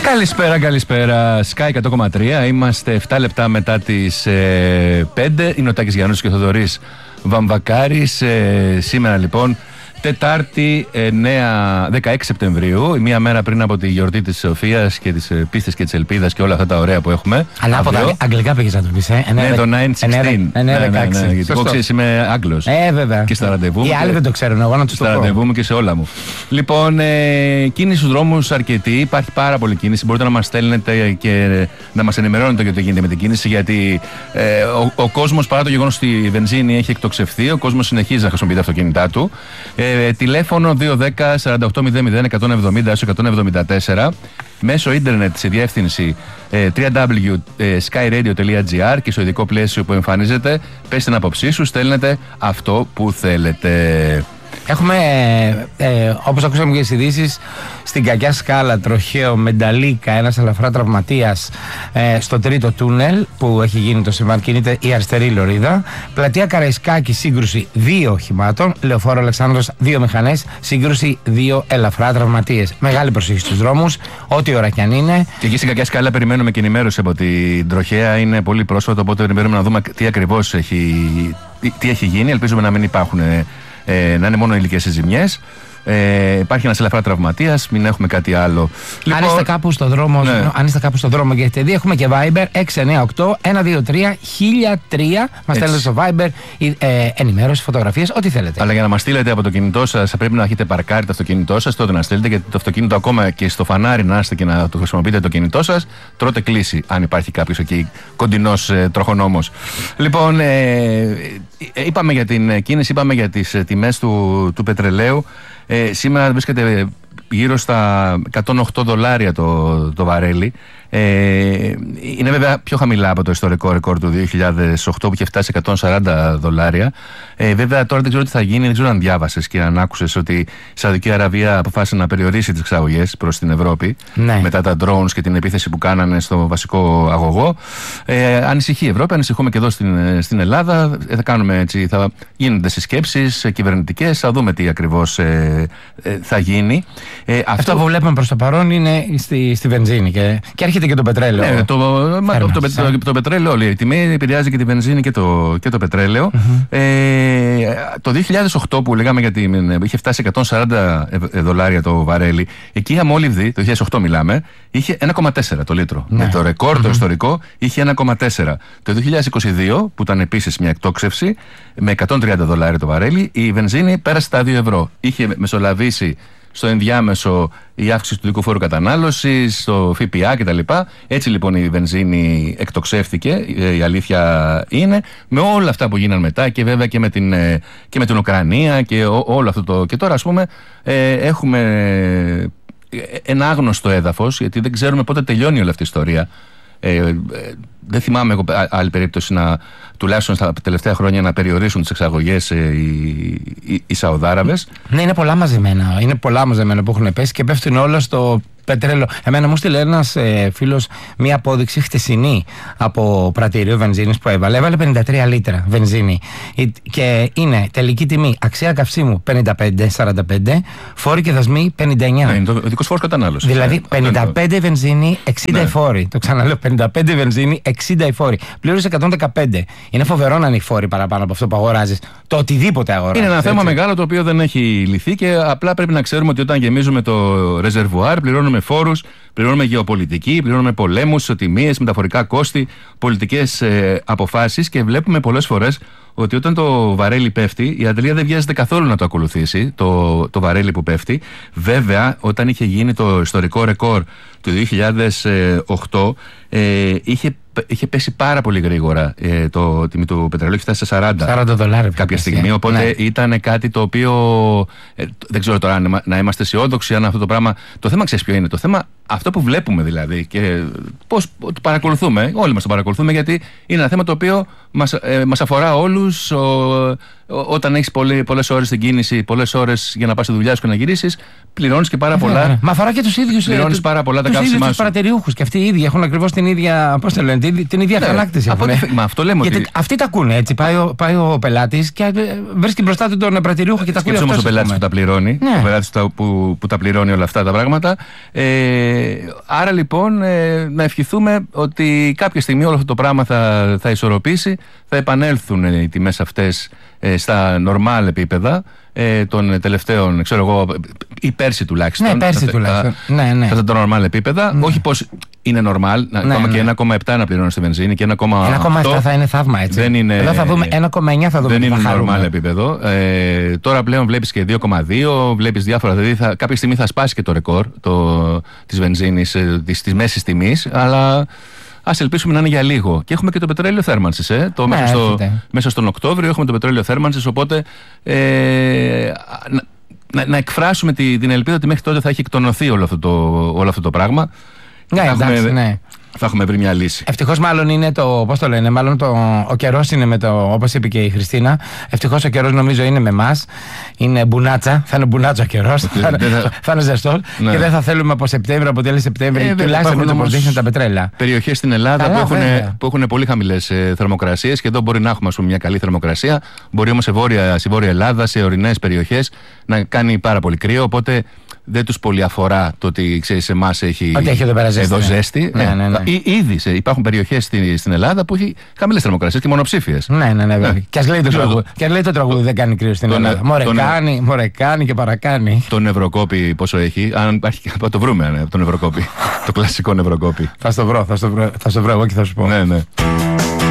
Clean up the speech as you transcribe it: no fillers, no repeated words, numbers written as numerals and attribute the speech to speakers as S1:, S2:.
S1: Καλησπέρα. Sky 100,3. Είμαστε 7 λεπτά μετά τις 5. Είναι ο Τάκης Γιαννούς και ο Θοδωρής Βαμβακάρης. Σήμερα λοιπόν, Τετάρτη 16 Σεπτεμβρίου, μία μέρα πριν από τη γιορτή της Σοφίας και της πίστης και της ελπίδας και όλα αυτά τα ωραία που έχουμε.
S2: Αλλά από τα αγγλικά πήγες να το πεις,
S1: Ναι, το 9-16. Γιατί εγώ ξέρεις, είμαι Άγγλος.
S2: Βέβαια.
S1: Και στα ραντεβού μου.
S2: Οι άλλοι δεν το ξέρουν, εγώ να τους το πω.
S1: Στα ραντεβού μου και σε όλα μου. Λοιπόν, κίνηση στους δρόμους αρκετή. Υπάρχει πάρα πολλή κίνηση. Μπορείτε να μας στέλνετε και να μας ενημερώνετε για το γίνεται με την κίνηση. Γιατί ο κόσμος, παρά το γεγονός ότι η βενζίνη έχει εκτοξευθεί, ο κόσμος συνεχίζει να χρησιμοποιεί τα αυτοκίνητά του. Τηλέφωνο 210-48-0-170-174, μέσω ίντερνετ σε διεύθυνση www.skyradio.gr και στο ειδικό πλαίσιο που εμφανίζεται, πέστε την άποψή σου, στέλνετε αυτό που θέλετε.
S2: Έχουμε, όπως ακούσαμε και τις ειδήσεις, στην κακιά σκάλα τροχαίο Μενταλίκα, ένας ελαφρά τραυματίας στο τρίτο τούνελ που έχει γίνει το συμβάν, κινείται η αριστερή λωρίδα. Πλατεία Καραϊσκάκη, σύγκρουση 2 οχημάτων. Λεωφόρο Αλεξάνδρος, 2 μηχανές, σύγκρουση 2 ελαφρά τραυματίες. Μεγάλη προσοχή στους δρόμους, ό,τι ώρα κι αν είναι. Και
S1: εκεί στην κακιά σκάλα περιμένουμε και ενημέρωση από την τροχαία. Είναι πολύ πρόσφατο, οπότε περιμένουμε να δούμε τι ακριβώς έχει γίνει. Ελπίζουμε να μην υπάρχουν. Να είναι μόνο υλικές ζημιές. Υπάρχει ένας ελαφρά τραυματίας, μην έχουμε κάτι άλλο.
S2: Λοιπόν, αν είστε κάπου στο δρόμο, αν είστε κάπου στο δρόμο και έχετε δει, έχουμε και Viber 698-123-1003. Μας στέλνετε στο Viber ενημέρωση, φωτογραφίες, ό,τι θέλετε.
S1: Αλλά για να μας στείλετε από το κινητό σας, θα πρέπει να έχετε παρκάρει το αυτοκίνητό σας, τότε να στείλετε, γιατί το αυτοκίνητο ακόμα και στο φανάρι να είστε και να το χρησιμοποιείτε το κινητό σας, τρώτε κλίση, αν υπάρχει κάποιος εκεί κοντινός τροχονόμος. Λοιπόν, είπαμε για την κίνηση, είπαμε για τις τιμές του πετρελαίου. Σήμερα βρίσκεται γύρω στα $108 το βαρέλι. Είναι βέβαια πιο χαμηλά από το ιστορικό ρεκόρ του 2008 που είχε φτάσει $140. Βέβαια τώρα δεν ξέρω τι θα γίνει, δεν ξέρω αν διάβασες και αν άκουσες ότι η Σαουδική Αραβία αποφάσισε να περιορίσει τις εξαγωγές προς την Ευρώπη, ναι, μετά τα drones και την επίθεση που κάνανε στο βασικό αγωγό. Ανησυχεί η Ευρώπη, ανησυχούμε και εδώ στην Ελλάδα. Θα γίνονται συσκέψεις κυβερνητικές, θα δούμε τι ακριβώς θα γίνει.
S2: Αυτό που βλέπουμε προς το παρόν είναι στη βενζίνη και έρχεται και το πετρέλαιο.
S1: Ναι, το πετρέλαιο, όλη η τιμή επηρεάζει και τη βενζίνη και το πετρέλαιο. Το 2008 που λέγαμε, γιατί είχε φτάσει $140 το βαρέλι, εκεί η αμόλυβδη, το 2008 μιλάμε, είχε 1,4 το λίτρο. Ναι. Το ρεκόρ το ιστορικό είχε 1,4. Το 2022, που ήταν επίσης μια εκτόξευση, με $130 το βαρέλι, η βενζίνη πέρασε τα €2. Είχε μεσολαβήσει στο ενδιάμεσο η αύξηση του δικού φόρου κατανάλωσης, το ΦΠΑ κτλ. Έτσι λοιπόν η βενζίνη εκτοξεύτηκε, η αλήθεια είναι, με όλα αυτά που γίνανε μετά και βέβαια και με την Ουκρανία και όλο αυτό και τώρα, ας πούμε, έχουμε ένα άγνωστο έδαφος, γιατί δεν ξέρουμε πότε τελειώνει όλη αυτή η ιστορία. Δεν θυμάμαι εγώ άλλη περίπτωση τουλάχιστον στα τελευταία χρόνια να περιορίσουν τις εξαγωγές οι Σαουδάραβες.
S2: Ναι, είναι πολλά μαζεμένα που έχουν πέσει και πέφτουν όλα στο πετρέλαιο. Εμένα μου στείλε ένας φίλος μία απόδειξη χτεσινή από πρατήριο βενζίνης που έβαλε 53 λίτρα βενζίνη και είναι τελική τιμή αξία καυσίμου 55-45, φόροι και δασμοί 59.
S1: Ναι, είναι το δικός φόρος κατανάλωσης.
S2: Δηλαδή 55 βενζίνη, 60 οι φόροι. Το ξαναλέω, 55 βενζίνη, 60 οι φόροι. Πλήρωσε 115. Είναι φοβερό να είναι οι φόροι παραπάνω από αυτό που αγοράζεις. Το οτιδήποτε αγοράζεις.
S1: Είναι ένα θέμα μεγάλο το οποίο δεν έχει λυθεί και απλά πρέπει να ξέρουμε ότι όταν γεμίζουμε το ρεζερβουάρ, πληρώνουμε φόρους, πληρώνουμε γεωπολιτική, πληρώνουμε πολέμους, ισοτιμίες, μεταφορικά κόστη, πολιτικές αποφάσεις και βλέπουμε πολλές φορές ότι όταν το βαρέλι πέφτει, η Αντρία δεν βιάζεται καθόλου να το ακολουθήσει, το βαρέλι που πέφτει. Βέβαια, όταν είχε γίνει το ιστορικό ρεκόρ του 2008, είχε πέσει πάρα πολύ γρήγορα το τιμή του πετρελαίου, είχε φτάσει σε $40 κάποια στιγμή. Οπότε ναι, ήταν κάτι το οποίο δεν ξέρω τώρα να είμαστε αισιόδοξοι αν αυτό το πράγμα. Το θέμα ξέρεις ποιο είναι? Το θέμα αυτό που βλέπουμε δηλαδή και πώς το παρακολουθούμε. Όλοι μας το παρακολουθούμε, γιατί είναι ένα θέμα το οποίο μας αφορά όλους. όταν έχεις πολλές ώρες στην κίνηση, πολλές ώρες για να πας στη δουλειά σου και να γυρίσεις, πληρώνεις και πάρα πολλά.
S2: Μα αφορά και τους ίδιους.
S1: Πληρώνεις πάρα πολλά τα καύσιμά σου.
S2: Τους παρατηριούχους και αυτοί οι ίδιοι έχουν ακριβώς την ίδια, πώς το λένε, την ίδια χαράκτηση.
S1: Μα αυτό λέμε.
S2: Γιατί αυτοί τα ακούνε έτσι. Πάει ο πελάτης και βρίσκει μπροστά του τον πρατηριούχο και τα ακούει.
S1: Σκέψου όμως ο πελάτης που τα πληρώνει. Ο πελάτης που τα πληρώνει όλα αυτά τα πράγματα. Άρα λοιπόν να ευχηθούμε ότι κάποια στιγμή όλο αυτό το πράγμα θα ισορροπήσει, θα επανέλθουν οι τιμές αυτές στα νορμάλ επίπεδα των τελευταίων, ξέρω εγώ, ή πέρσι τουλάχιστον.
S2: Ναι, πέρσι τουλάχιστον. Ναι.
S1: Στα τα νορμάλ επίπεδα. Όχι πως είναι νορμάλ, ακόμα και 1,7 να πληρώνει στη βενζίνη και 1,8.
S2: 1,7 θα είναι θαύμα, έτσι. Εδώ θα δούμε 1,9, θα δούμε.
S1: Δεν είναι νορμάλ επίπεδο. Τώρα πλέον βλέπεις και 2,2, βλέπεις διάφορα. Δηλαδή κάποια στιγμή θα σπάσει και το ρεκόρ της βενζίνης, της μέσης τιμής, αλλά ας ελπίσουμε να είναι για λίγο. Και έχουμε και το πετρέλαιο θέρμανσης. Μέσα στον Οκτώβριο έχουμε το πετρέλαιο θέρμανσης, οπότε να εκφράσουμε την ελπίδα ότι μέχρι τότε θα έχει εκτονωθεί όλο αυτό το πράγμα.
S2: Ναι, εντάξει, ναι.
S1: Θα έχουμε βρει μια λύση.
S2: Ευτυχώς μάλλον είναι πώς το λένε, μάλλον ο καιρός είναι όπως είπε και η Χριστίνα. Ευτυχώς ο καιρός νομίζω είναι με εμάς. Είναι μπουνάτσα, θα είναι μπουνάτσα ο καιρός. Θα είναι ζεστός. Ναι. Και δεν θα θέλουμε από Σεπτέμβριο, από τέλη Σεπτέμβριο, τουλάχιστον μην το προσδείχνουν τα πετρέλαια.
S1: Περιοχές στην Ελλάδα που έχουν πολύ χαμηλές θερμοκρασίες και εδώ μπορεί να έχουμε μια καλή θερμοκρασία. Μπορεί όμως στη Βόρεια Ελλάδα, σε ορεινές περιοχές να κάνει πάρα πολύ κρύο. Οπότε δεν τους πολύ αφορά το ότι ξέρεις εμάς έχει εδώ ζέστη.
S2: Ναι.
S1: Ήδη υπάρχουν περιοχές στην Ελλάδα που έχει χαμηλές θερμοκρασίες και μονοψήφιες.
S2: Ναι, βέβαια. Και ας λέει το τραγούδι δεν κάνει κρύο στην Ελλάδα. Μωρέ κάνει και παρακάνει.
S1: Το νευροκόπι πόσο έχει, αν υπάρχει, θα το βρούμε το νευροκόπι. Το κλασικό νευροκόπι.
S2: Θα στο βρω εγώ και θα σου πω.
S1: Ναι.